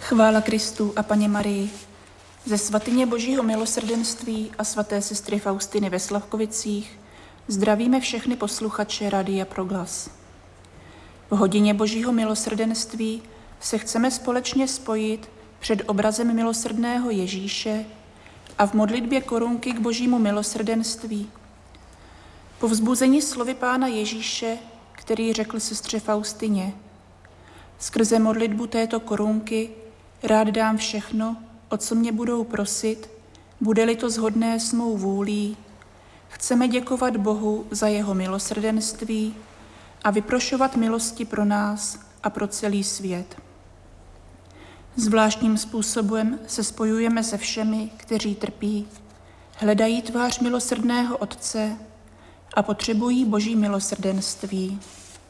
Chvála Kristu a Panně Marii. Ze svatyně Božího milosrdenství a svaté sestry Faustiny ve Slavkovicích zdravíme všechny posluchače Radia Proglas. V hodině Božího milosrdenství se chceme společně spojit před obrazem milosrdného Ježíše a v modlitbě korunky k Božímu milosrdenství. Povzbuzení slovy Pána Ježíše, který řekl sestře Faustině: skrze modlitbu této korunky rád dám všechno, o co mě budou prosit, bude-li to shodné s mou vůlí. Chceme děkovat Bohu za jeho milosrdenství a vyprošovat milosti pro nás a pro celý svět. Zvláštním způsobem se spojujeme se všemi, kteří trpí, hledají tvář milosrdného Otce a potřebují Boží milosrdenství.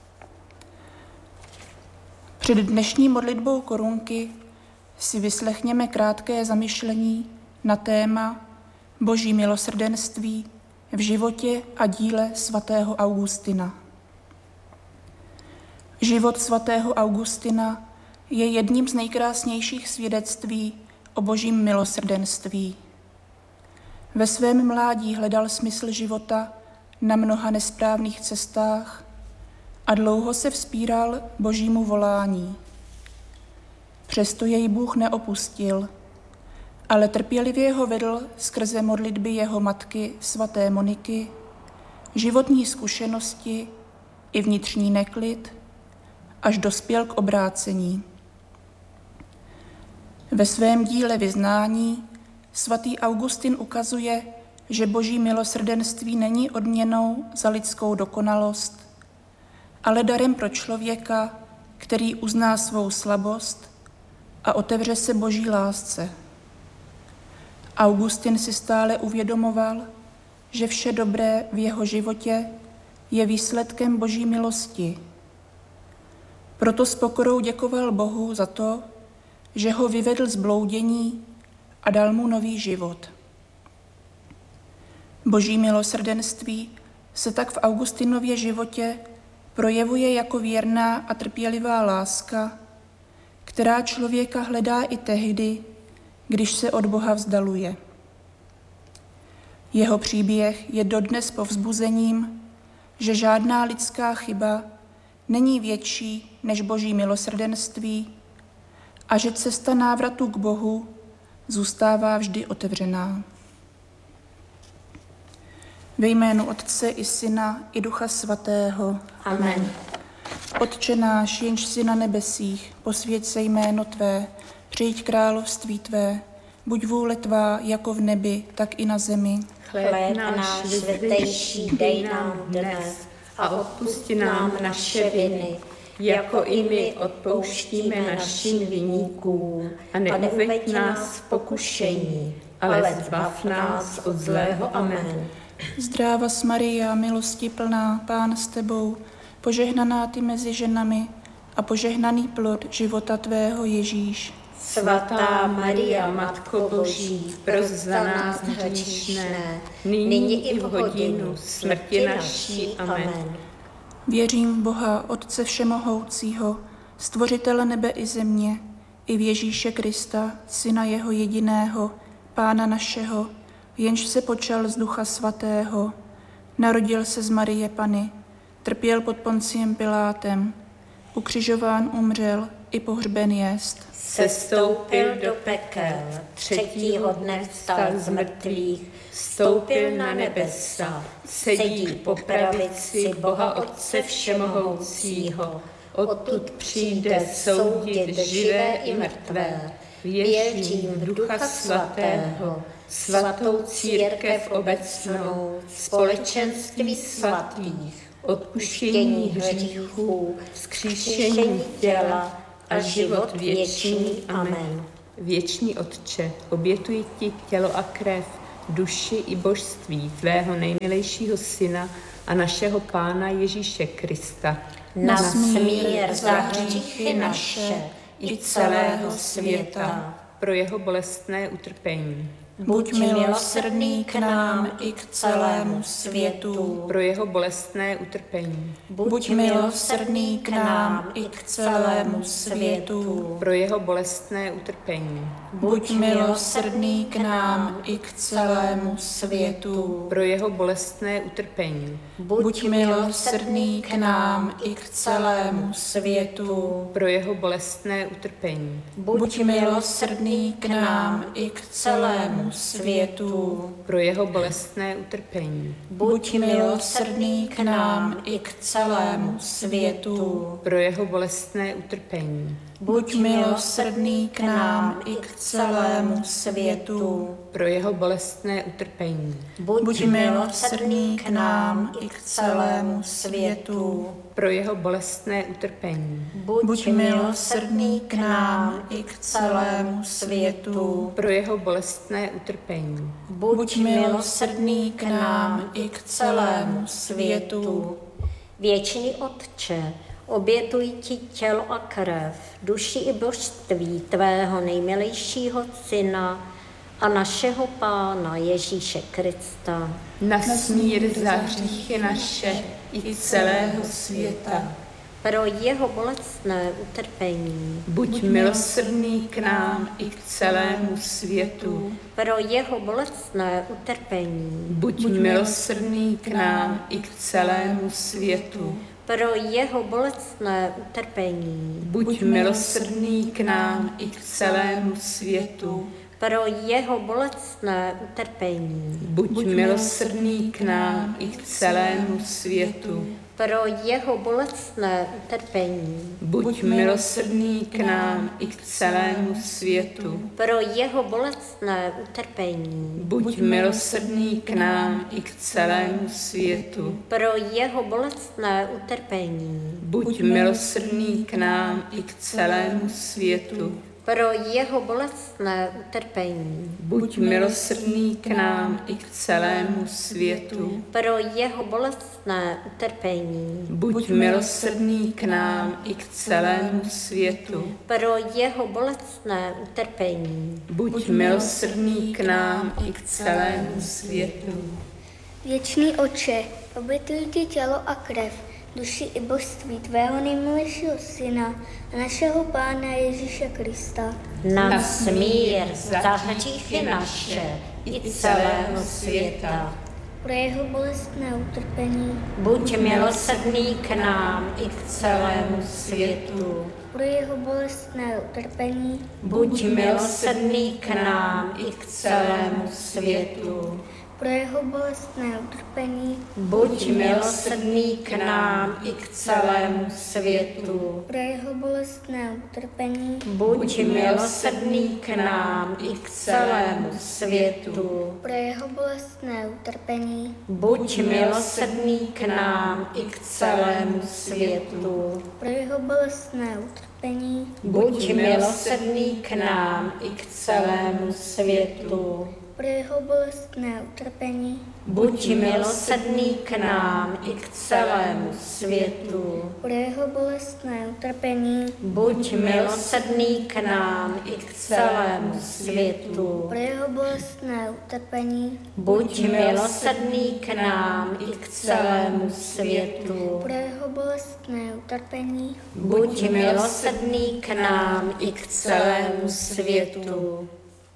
Před dnešní modlitbou korunky si vyslechněme krátké zamyšlení na téma Boží milosrdenství v životě a díle svatého Augustina. Život svatého Augustina je jedním z nejkrásnějších svědectví o Božím milosrdenství. Ve svém mládí hledal smysl života na mnoha nesprávných cestách a dlouho se vzpíral Božímu volání. Přesto jej Bůh neopustil, ale trpělivě ho vedl skrze modlitby jeho matky svaté Moniky, životní zkušenosti i vnitřní neklid, až dospěl k obrácení. Ve svém díle Vyznání svatý Augustin ukazuje, že Boží milosrdenství není odměnou za lidskou dokonalost, ale darem pro člověka, který uzná svou slabost a otevře se Boží lásce. Augustin si stále uvědomoval, že vše dobré v jeho životě je výsledkem Boží milosti. Proto s pokorou děkoval Bohu za to, že ho vyvedl z bloudění a dal mu nový život. Boží milosrdenství se tak v Augustinově životě projevuje jako věrná a trpělivá láska, která člověka hledá i tehdy, když se od Boha vzdaluje. Jeho příběh je dodnes povzbuzením, že žádná lidská chyba není větší než Boží milosrdenství a že cesta návratu k Bohu zůstává vždy otevřená. Ve jménu Otce i Syna i Ducha Svatého. Amen. Otče náš, jenž jsi na nebesích, posvěť se jméno Tvé, přijď království Tvé, buď vůle Tvá jako v nebi, tak i na zemi. Chléb náš zdejší dej nám dnes a odpusti nám naše viny, jako i my odpouštíme našim viníkům. A neuveď nás v pokušení, ale zbav nás od zlého. Amen. Zdráva Maria, milosti plná, Pán s Tebou, požehnaná Ty mezi ženami a požehnaný plod života Tvého Ježíš. Svatá Maria, Matko Boží, pros za nás hříšné, nyní i v hodinu smrti naší. Amen. Věřím v Boha, Otce všemohoucího, stvořitele nebe i země, i v Ježíše Krista, Syna jeho jediného, Pána našeho, jenž se počal z Ducha Svatého, narodil se z Marie Panny, trpěl pod Ponciem Pilátem, ukřižován umřel i pohřben jest. Sestoupil do pekel, třetího dne vstal z mrtvých, vstoupil na nebesa, sedí po pravici Boha Otce všemohoucího, odtud přijde soudit živé i mrtvé. Věřím v Ducha Svatého, svatou církev obecnou, společenství svatých, odpuštění hříchů, vzkříšení těla a život věčný. Amen. Věčný Otče, obětuji Ti tělo a krev, duši i božství Tvého nejmilejšího Syna a našeho Pána Ježíše Krista. Na smír za hříchy naše i celého světa. Pro jeho bolestné utrpení. Buď milosrdný k nám i k celému světu. Pro jeho bolestné utrpení. Buď milosrdný k nám i k celému světu. Pro jeho bolestné utrpení. Buď milosrdný k nám i k celému světu. Pro jeho bolestné utrpení. Buď milosrdný k nám i k celému světu. Pro jeho bolestné utrpení. Buď milosrdný k nám i k celému světu. Pro jeho bolestné utrpení. Buď milosrdný k nám i k celému světu. Pro jeho bolestné utrpení. Buď milosrdný k nám i k celému světu. Pro jeho bolestné utrpení. Buď milosrdný k nám i k celému světu. Pro jeho bolestné utrpení. Buď milosrdný k nám i k celému světu. Pro jeho bolestné utrpení. Buď milosrdný k nám i k celému světu. Věčný Otče, obětuji ti tělo a krev, duši i božství tvého nejmilejšího Syna a našeho Pána Ježíše Krista. Na smír za hříchy naše i celého světa. Pro jeho bolestné utrpení. Buď milosrdný k nám i k celému světu. Pro jeho bolestné utrpení. Buď milosrdný k nám i k celému světu. Pro jeho bolestné utrpení. Buď milosrdný k nám i k celému světu. Pro jeho bolestné utrpení. Buď milosrdný k nám i k celému světu. Pro jeho bolestné utrpení. Buď milosrdný k nám i k celému světu. Pro jeho bolestné utrpení. Buď milosrdný k nám i k celému světu. Pro jeho bolestné utrpení. Buď milosrdný k nám i k celému světu. Pro jeho bolestné utrpení. Buď milosrdný k nám i k celému světu. Pro jeho bolestné utrpení. Buď milosrdný k nám i k celému světu. Pro jeho bolestné utrpení. Buď milosrdný k nám i k celému světu. Věčný Otče, obětuji ti tělo a krev, duši i božství tvého nejmilejšího Syna a našeho Pána Ježíše Krista. Na smír za hříchy naše i celého světa. Pro jeho bolestné utrpení. Buď milosrdný k nám i k celému světu. Pro jeho bolestné utrpení. Buď milosrdný k nám i k celému světu. Pro jeho bolestné utrpení. Buď milosrdný k nám i k celému světu. Pro jeho bolestné utrpení. Buď milosrdný k nám i k celému světu. Pro jeho bolestné utrpení. Buď milosrdný k nám i k celému světu. Pro jeho bolestné utrpení. Buď milosrdný k nám i k celému světu. Pro jeho bolestné utrpení. Buď milosrdný k nám i k celému světu. Pro jeho bolestné utrpení. Buď milosrdný k nám i k celému světu. Pro jeho bolestné utrpení. Buď milosrdný k nám i k celému světu. Pro jeho bolestné utrpení. Buď milosrdný k nám i k celému světu.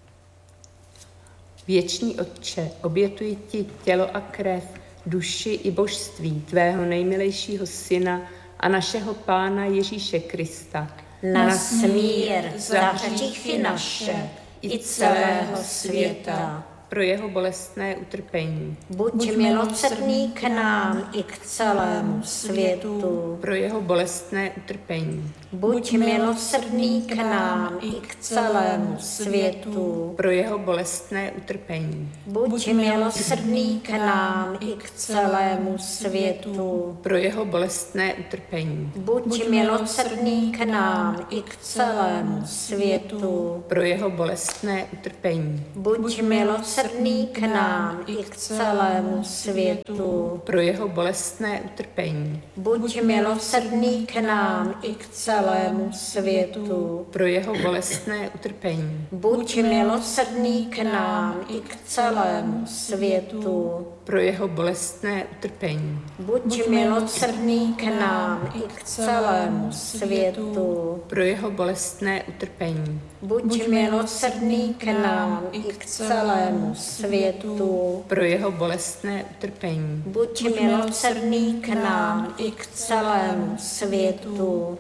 Věčný Otče, obětuji ti tělo a krev, duši i božství tvého nejmilejšího Syna a našeho Pána Ježíše Krista. Na smír za hříchy naše i celého světa. Pro jeho bolestné utrpení. Buď milosrdný k nám i k celému světu. Pro jeho bolestné utrpení. Buď milosrdný k nám i k celému světu. Pro jeho bolestné utrpení. Buď milosrdný k nám i k celému světu. Pro jeho bolestné utrpení. Buď milosrdný k nám i k celému světu. Pro jeho bolestné utrpení. Buď milosrdný milosrdný k nám i k celému světu. Pro jeho bolestné utrpení. Buď milosrdný k nám i k celému světu. Pro jeho bolestné utrpení. Buď milosrdný k nám i k celému světu. Pro jeho bolestné utrpení. Buď milosrdný k nám i k celému světu. Pro jeho bolestné utrpení. Buď milosrdný k nám i k celému světu. Pro jeho bolestné utrpení. Buď milosrdný k nám i k celému světu.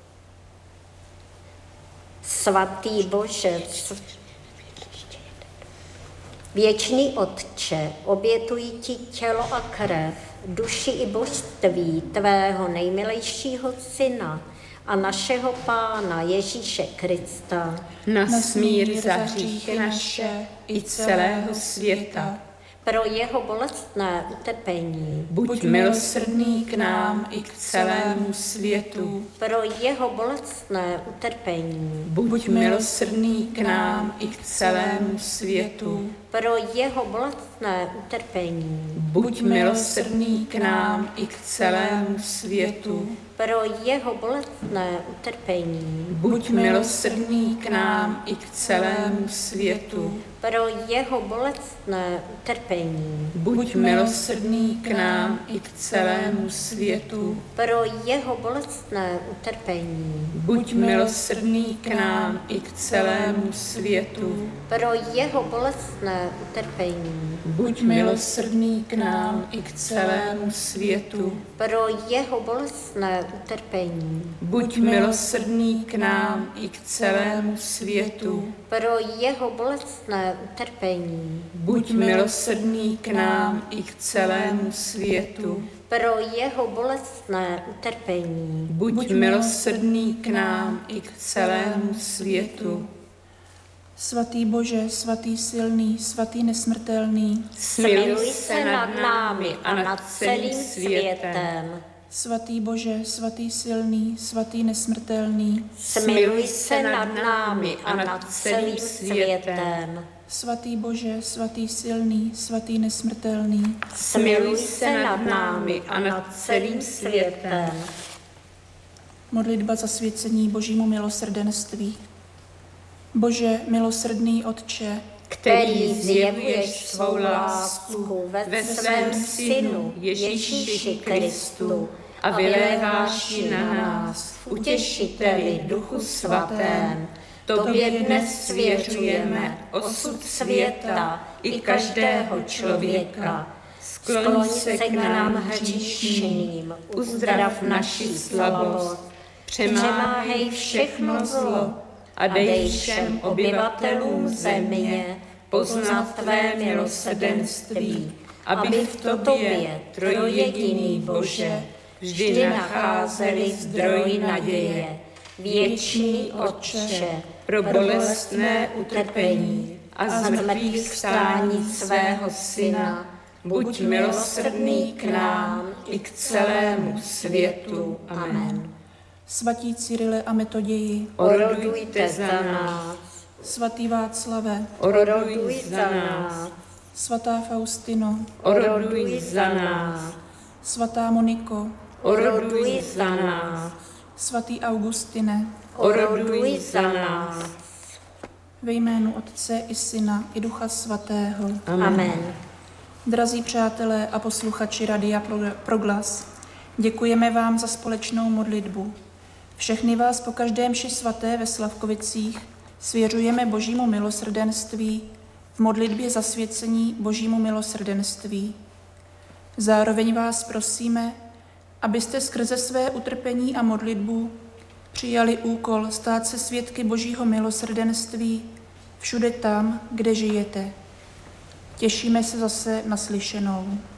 Svatý Bože, věčný Otče, obětuji ti tělo a krev, duši i božství tvého nejmilejšího Syna a našeho Pána Ježíše Krista. Na smír za hříchy naše i celého světa. Pro jeho bolestné utrpení. Buď milosrdný k nám i k celému světu. Pro jeho bolestné utrpení. Buď milosrdný k nám i k celému světu. Pro jeho bolestné utrpení. Buď milosrdný k nám i k celému světu. Pro jeho bolestné utrpení. Buď milosrdný k nám i k celému světu. Pro jeho bolestné utrpení. Buď milosrdný k nám i k celému světu. Pro jeho bolestné utrpení. Buď milosrdný k nám i k celému světu. Pro jeho bolestné utrpení. Buď milosrdný k nám i k celému světu. Pro jeho bolestné utrpení. Buď milosrdný k nám i k celému světu. Pro jeho bolestné utrpení. Buď milosrdný k nám i k celému světu. Pro jeho bolestné utrpení. Buď milosrdný k nám i k celému světu. Svatý Bože, svatý silný, svatý nesmrtelný, Smiluj se nad námi a nad celým světem. Svatý Bože, svatý silný, svatý nesmrtelný, Smiluj se nad námi a nad celým světem. Svatý Bože, svatý silný, svatý nesmrtelný, Smiluj se nad námi a nad celým světem. Modlitba zasvěcení Božímu milosrdenství. Bože, milosrdný Otče, který zjevuješ svou lásku ve svém Synu Ježíši Kristu a vyléváš ji na nás, utěšiteli Duchu Svatém. Tobě dnes svěřujeme osud světa i každého člověka. Skloň se k nám hříšným, uzdrav naši slabost, přemáhej všechno zlo a dej všem obyvatelům země poznat tvé milosrdenství, aby v tobě, trojjediný Bože, vždy nacházeli zdroj naděje. Věčný Otče, pro bolestné utrpení a zmrtvých vstání svého Syna, buď milosrdný k nám i k celému světu. Amen. Svatí Cyrile a Metoději, Orodujte za nás, svatý Václave, oroduj za nás, svatá Faustino, oroduj za nás, svatá Moniko, oroduj za nás, svatý Augustine, oroduj za nás. ve jménu Otce i Syna i Ducha Svatého. Amen. Drazí přátelé a posluchači Radia Proglas, děkujeme vám za společnou modlitbu. Všechny vás po každé mši svaté ve Slavkovicích svěřujeme Božímu milosrdenství v modlitbě zasvěcení Božímu milosrdenství. Zároveň vás prosíme, abyste skrze své utrpení a modlitbu přijali úkol stát se svědky Božího milosrdenství všude tam, kde žijete. Těšíme se zase na slyšenou.